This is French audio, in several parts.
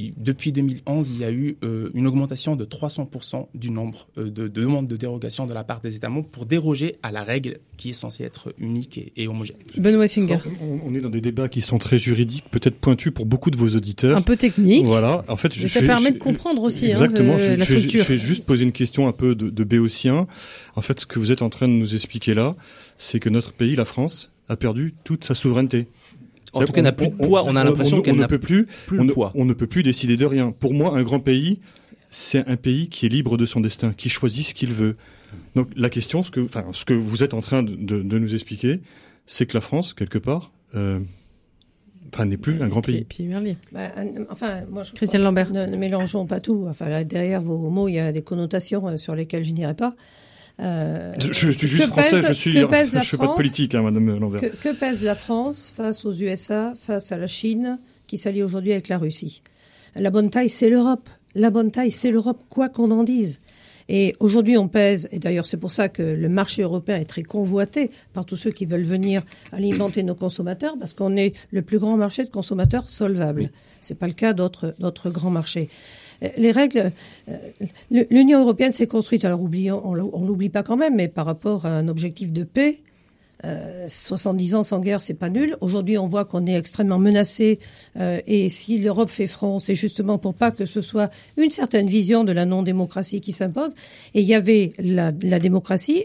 depuis 2011, il y a eu une augmentation de 300% du nombre de demandes de dérogation de la part des États membres pour déroger à la règle qui est censée être unique et homogène. Benoît Singer. On est dans des débats qui sont très juridiques, peut-être pointus pour beaucoup de vos auditeurs. Un peu technique. Voilà. En fait, ça permet de comprendre aussi exactement, la structure. Je vais juste poser une question un peu de béotien. En fait, ce que vous êtes en train de nous expliquer là, c'est que notre pays, la France, a perdu toute sa souveraineté. En tout cas, n'a plus de poids. On a l'impression qu'elle n'a plus de poids. On ne peut plus décider de rien. Pour moi, un grand pays, c'est un pays qui est libre de son destin, qui choisit ce qu'il veut. Donc la question, ce que vous êtes en train de nous expliquer, c'est que la France, quelque part, n'est plus un grand pays. Pierre Merlier. Moi, Christiane Lambert. Ne mélangeons pas tout. Là, derrière vos mots, il y a des connotations sur lesquelles je n'irai pas. Je suis juste français, je fais pas de politique, Madame Lambert. Que pèse la France face aux USA, face à la Chine, qui s'allie aujourd'hui avec la Russie? La bonne taille, c'est l'Europe. La bonne taille, c'est l'Europe, quoi qu'on en dise. Et aujourd'hui, on pèse, et d'ailleurs c'est pour ça que le marché européen est très convoité par tous ceux qui veulent venir alimenter nos consommateurs, parce qu'on est le plus grand marché de consommateurs solvables. Oui. C'est pas le cas d'autres grands marchés. Les règles, l'Union européenne s'est construite, alors on l'oublie pas quand même, mais par rapport à un objectif de paix, 70 ans sans guerre, c'est pas nul. Aujourd'hui, on voit qu'on est extrêmement menacé, et si l'Europe fait front, c'est justement pour pas que ce soit une certaine vision de la non-démocratie qui s'impose. Et il y avait la démocratie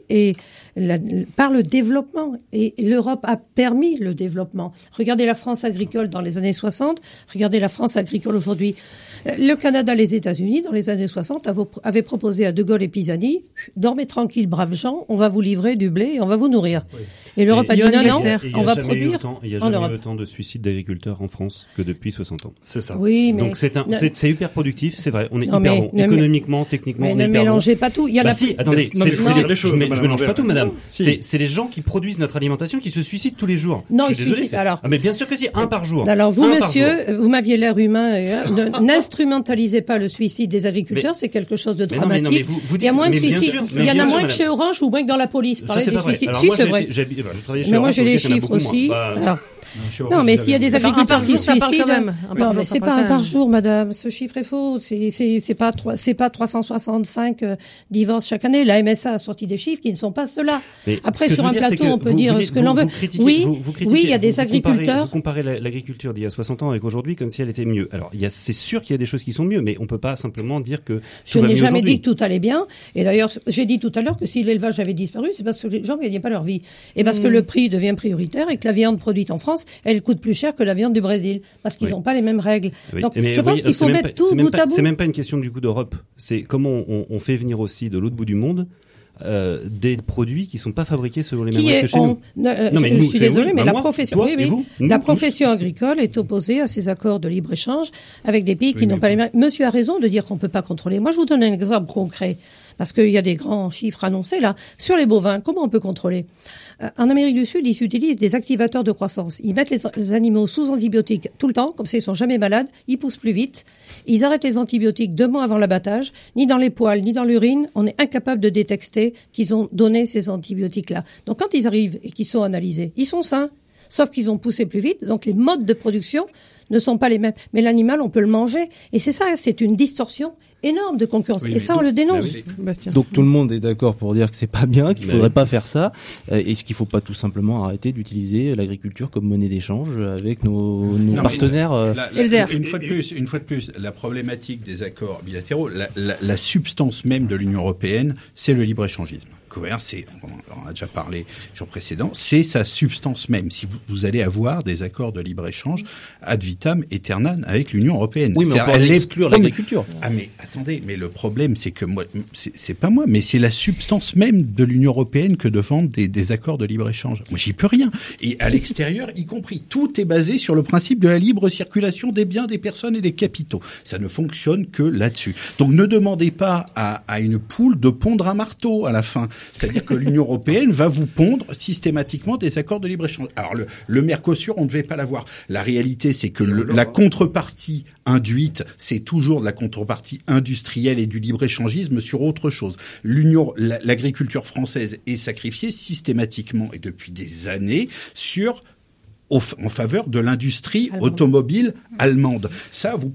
par le développement. Et l'Europe a permis le développement. Regardez la France agricole dans les années 60, regardez la France agricole aujourd'hui. Le Canada, les États-Unis, dans les années 60, avaient proposé à De Gaulle et Pisani, dormez tranquille, braves gens, on va vous livrer du blé et on va vous nourrir. Oui. Et l'Europe a dit non, on va produire il n'y a jamais eu autant de suicides d'agriculteurs en France que depuis 60 ans. C'est ça. Oui, mais donc c'est hyper productif, c'est vrai. On est hyper bon. Économiquement, techniquement, on est hyper bon. Mais ne mélangez pas tout. Il y a attendez, je mélange pas tout, madame. C'est les gens qui produisent notre alimentation qui se suicident tous les jours. Non, ils suicident. Alors. Mais bien sûr que si, un par jour. Alors vous, monsieur, vous m'aviez l'air humain. N'instrumentalisez pas le suicide des agriculteurs, c'est quelque chose de dramatique. Il y a moins de suicides. Il y en a moins que chez Orange ou moins que dans la police. Parlez des suicides. Si, c'est vrai. Mais moi, j'ai les chiffres aussi. Non, mais s'il y a des agriculteurs qui se suicident, non, mais c'est pas un par jour, madame. Ce chiffre est faux. C'est pas 365 divorces chaque année. La MSA a sorti des chiffres qui ne sont pas ceux-là. Après, sur un plateau, on peut dire ce que l'on veut. Oui, il y a des agriculteurs. Vous comparez l'agriculture d'il y a 60 ans avec aujourd'hui comme si elle était mieux. Alors, c'est sûr qu'il y a des choses qui sont mieux, mais on peut pas simplement dire que je n'ai jamais dit que tout allait bien. Et d'ailleurs, j'ai dit tout à l'heure que si l'élevage avait disparu, c'est parce que les gens ne gagnaient pas leur vie. Et parce que le prix devient prioritaire et que la viande produite en France, elle coûte plus cher que la viande du Brésil, parce qu'ils n'ont pas les mêmes règles. Oui. Donc, je pense qu'il faut mettre tout bout à bout. C'est même pas une question du coup d'Europe. C'est comment on fait venir aussi de l'autre bout du monde des produits qui sont pas fabriqués selon les mêmes règles que chez nous. Je suis désolée, mais la profession agricole est opposée à ces accords de libre-échange avec des pays qui n'ont pas les mêmes. Monsieur a raison de dire qu'on peut pas contrôler. Moi, je vous donne un exemple concret. Parce qu'il y a des grands chiffres annoncés là. Sur les bovins, comment on peut contrôler? En Amérique du Sud, ils utilisent des activateurs de croissance. Ils mettent les animaux sous antibiotiques tout le temps, comme ça ils sont jamais malades, ils poussent plus vite. Ils arrêtent les antibiotiques 2 mois avant l'abattage. Ni dans les poils, ni dans l'urine, on est incapable de détecter qu'ils ont donné ces antibiotiques-là. Donc quand ils arrivent et qu'ils sont analysés, ils sont sains, sauf qu'ils ont poussé plus vite. Donc les modes de production ne sont pas les mêmes. Mais l'animal, on peut le manger. Et c'est ça, c'est une distorsion énorme de concurrence. Oui, et ça, on le dénonce. Bastien. Donc tout le monde est d'accord pour dire que c'est pas bien, qu'il faudrait pas faire ça. Est-ce qu'il faut pas tout simplement arrêter d'utiliser l'agriculture comme monnaie d'échange avec nos partenaires Une fois de plus, la problématique des accords bilatéraux, la substance même de l'Union européenne, c'est le libre-échangisme. On en a déjà parlé le jour précédent, c'est sa substance même. Si vous allez avoir des accords de libre-échange ad vitam aeternam avec l'Union européenne. Oui, mais on peut exclure l'agriculture. Ah, mais attendez, mais le problème, c'est que moi, c'est pas moi, mais c'est la substance même de l'Union européenne que de vendre des accords de libre-échange. Moi, j'y peux rien. Et à l'extérieur, y compris, tout est basé sur le principe de la libre circulation des biens, des personnes et des capitaux. Ça ne fonctionne que là-dessus. Donc, ne demandez pas à une poule de pondre un marteau à la fin. C'est-à-dire que l'Union européenne va vous pondre systématiquement des accords de libre-échange. Alors le Mercosur, on ne devait pas l'avoir. La réalité, c'est que la contrepartie induite, c'est toujours de la contrepartie industrielle et du libre-échangisme sur autre chose. L'agriculture française est sacrifiée systématiquement et depuis des années en faveur de l'industrie automobile allemande. Ça, vous